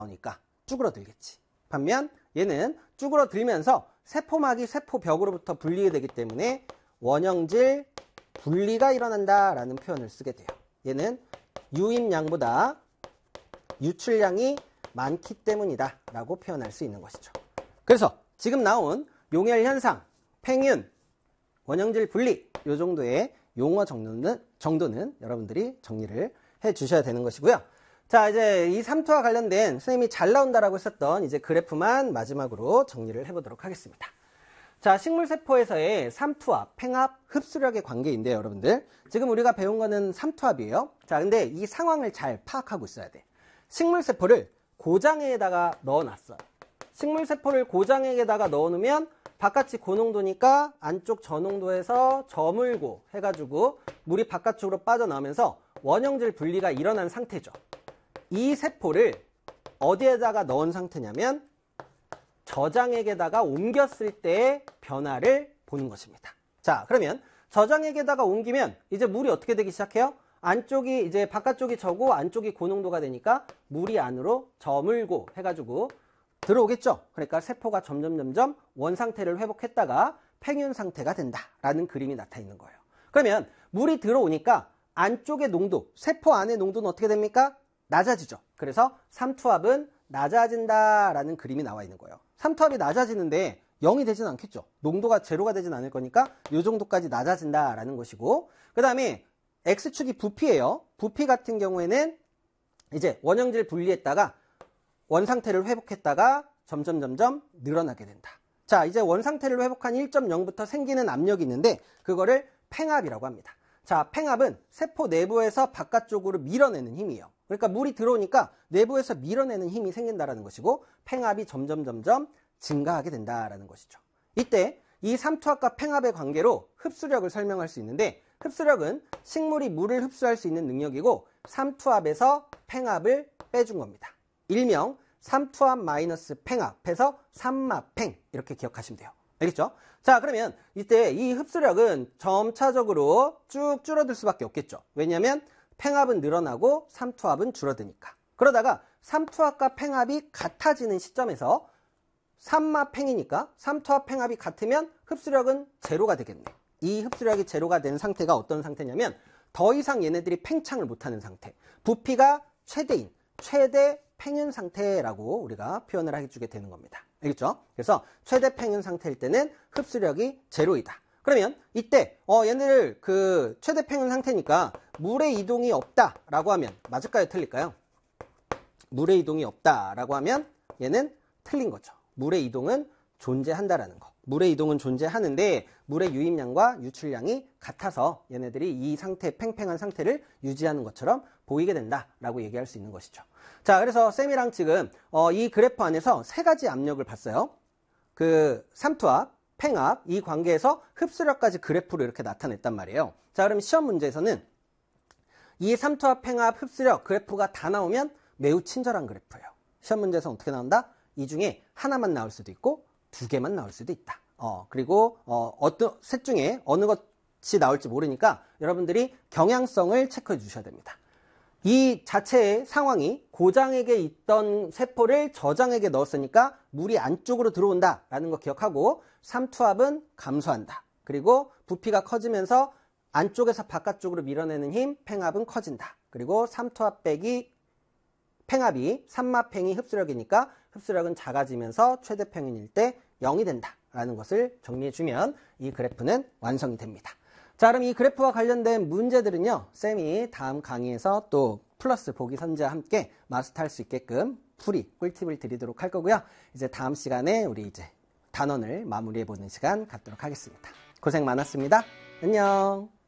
나오니까 쭈그러들겠지. 반면 얘는 쭈그러들면서 세포막이 세포벽으로부터 분리가 되기 때문에 원형질 분리가 일어난다라는 표현을 쓰게 돼요. 얘는 유입량보다 유출량이 많기 때문이다 라고 표현할 수 있는 것이죠. 그래서 지금 나온 용혈 현상, 팽윤, 원형질 분리 이 정도의 용어 정도는 여러분들이 정리를 해 주셔야 되는 것이고요. 자, 이제 이 삼투와 관련된 선생님이 잘 나온다라고 했었던 이제 그래프만 마지막으로 정리를 해보도록 하겠습니다. 자, 식물세포에서의 삼투압, 팽압, 흡수력의 관계인데요, 여러분들. 지금 우리가 배운 거는 삼투압이에요. 자, 근데 이 상황을 잘 파악하고 있어야 돼. 식물세포를 고장액에다가 넣어놨어요. 식물세포를 고장액에다가 넣어놓으면 바깥이 고농도니까 안쪽 저농도에서 저물고 해가지고 물이 바깥쪽으로 빠져나오면서 원형질 분리가 일어난 상태죠. 이 세포를 어디에다가 넣은 상태냐면 저장액에다가 옮겼을 때의 변화를 보는 것입니다. 자, 그러면 저장액에다가 옮기면 이제 물이 어떻게 되기 시작해요? 안쪽이 이제 바깥쪽이 저고 안쪽이 고농도가 되니까 물이 안으로 저물고 해가지고 들어오겠죠. 그러니까 세포가 점점 원상태를 회복했다가 팽윤 상태가 된다라는 그림이 나타나 있는 거예요. 그러면 물이 들어오니까 안쪽의 농도, 세포 안의 농도는 어떻게 됩니까? 낮아지죠. 그래서 삼투압은 낮아진다라는 그림이 나와 있는 거예요. 삼투압이 낮아지는데 0이 되진 않겠죠. 농도가 제로가 되진 않을 거니까 이 정도까지 낮아진다라는 것이고, 그 다음에 X축이 부피예요. 부피 같은 경우에는 이제 원형질 분리했다가 원상태를 회복했다가 점점 늘어나게 된다. 자, 이제 원상태를 회복한 1.0부터 생기는 압력이 있는데 그거를 팽압이라고 합니다. 자, 팽압은 세포 내부에서 바깥쪽으로 밀어내는 힘이에요. 그러니까 물이 들어오니까 내부에서 밀어내는 힘이 생긴다라는 것이고 팽압이 점점 증가하게 된다라는 것이죠. 이때 이 삼투압과 팽압의 관계로 흡수력을 설명할 수 있는데, 흡수력은 식물이 물을 흡수할 수 있는 능력이고 삼투압에서 팽압을 빼준 겁니다. 일명 삼투압 마이너스 팽압해서 삼마팽 이렇게 기억하시면 돼요. 알겠죠? 자, 그러면 이때 이 흡수력은 점차적으로 쭉 줄어들 수밖에 없겠죠. 왜냐하면 팽압은 늘어나고 삼투압은 줄어드니까. 그러다가 삼투압과 팽압이 같아지는 시점에서 삼마팽이니까 삼투압 팽압이 같으면 흡수력은 제로가 되겠네. 이 흡수력이 제로가 된 상태가 어떤 상태냐면 더 이상 얘네들이 팽창을 못하는 상태. 부피가 최대인 최대 팽윤 상태라고 우리가 표현을 해주게 되는 겁니다. 알겠죠? 그래서 최대 팽윤 상태일 때는 흡수력이 제로이다. 그러면 이때 얘네들 그 최대 팽윤 상태니까 물의 이동이 없다라고 하면 맞을까요? 틀릴까요? 물의 이동이 없다라고 하면 얘는 틀린 거죠. 물의 이동은 존재한다라는 거. 물의 이동은 존재하는데 물의 유입량과 유출량이 같아서 얘네들이 이 상태, 팽팽한 상태를 유지하는 것처럼 보이게 된다라고 얘기할 수 있는 것이죠. 자, 그래서 쌤이랑 지금 이 그래프 안에서 세 가지 압력을 봤어요. 그 삼투압, 팽압, 이 관계에서 흡수력까지 그래프로 이렇게 나타냈단 말이에요. 자, 그럼 시험 문제에서는 이 삼투압, 팽압, 흡수력 그래프가 다 나오면 매우 친절한 그래프예요. 시험 문제에서 어떻게 나온다? 이 중에 하나만 나올 수도 있고 두 개만 나올 수도 있다. 그리고 어떤 셋 중에 어느 것이 나올지 모르니까 여러분들이 경향성을 체크해 주셔야 됩니다. 이 자체의 상황이 고장액에 있던 세포를 저장액에 넣었으니까 물이 안쪽으로 들어온다라는 거 기억하고, 삼투압은 감소한다. 그리고 부피가 커지면서 안쪽에서 바깥쪽으로 밀어내는 힘, 팽압은 커진다. 그리고 삼투압 빼기 팽압이 삼마팽이 흡수력이니까 흡수력은 작아지면서 최대 팽윤일 때 0이 된다라는 것을 정리해주면 이 그래프는 완성이 됩니다. 자, 그럼 이 그래프와 관련된 문제들은요, 쌤이 다음 강의에서 또 플러스 보기 선지와 함께 마스터할 수 있게끔 풀이 꿀팁을 드리도록 할 거고요. 이제 다음 시간에 우리 이제 단원을 마무리해보는 시간 갖도록 하겠습니다. 고생 많았습니다. 안녕.